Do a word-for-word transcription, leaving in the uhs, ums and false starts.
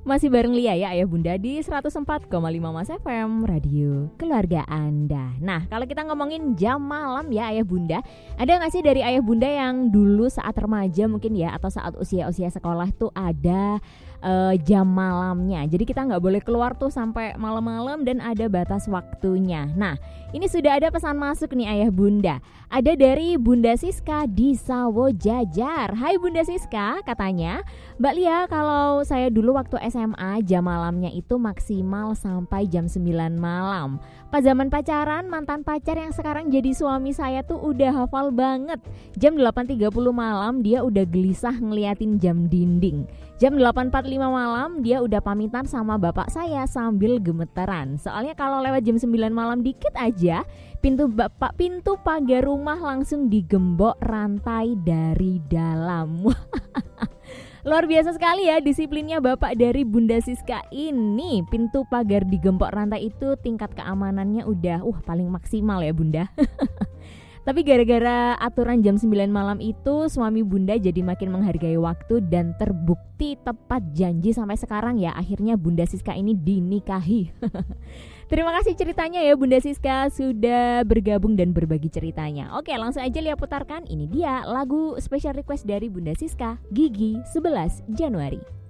Masih bareng Lia ya Ayah Bunda di seratus empat koma lima Mas F M, radio keluarga Anda. Nah, kalau kita ngomongin jam malam ya Ayah Bunda, ada gak sih dari Ayah Bunda yang dulu saat remaja mungkin ya, atau saat usia-usia sekolah tuh ada uh, jam malamnya. Jadi kita gak boleh keluar tuh sampai malam-malam dan ada batas waktunya. Nah, ini sudah ada pesan masuk nih Ayah Bunda. Ada dari Bunda Siska di Sawo Jajar. Hai Bunda Siska, katanya, Mbak Lia, kalau saya dulu waktu S M A jam malamnya itu maksimal sampai jam sembilan malam. Pas zaman pacaran, mantan pacar yang sekarang jadi suami saya tuh udah hafal banget. Jam delapan tiga puluh malam dia udah gelisah ngeliatin jam dinding. Jam delapan empat puluh lima malam dia udah pamitan sama bapak saya sambil gemeteran. Soalnya kalau lewat jam sembilan malam dikit aja, pintu bapak pintu pagar rumah langsung digembok rantai dari dalam. Luar biasa sekali ya disiplinnya bapak dari Bunda Siska ini. Pintu pagar digembok rantai itu tingkat keamanannya udah uh paling maksimal ya Bunda. Tapi gara-gara aturan jam sembilan malam itu, suami Bunda jadi makin menghargai waktu dan terbukti tepat janji sampai sekarang ya. Akhirnya Bunda Siska ini dinikahi. Terima kasih ceritanya ya Bunda Siska sudah bergabung dan berbagi ceritanya. Oke, langsung aja Lia putarkan. Ini dia lagu special request dari Bunda Siska, Gigi sebelas Januari.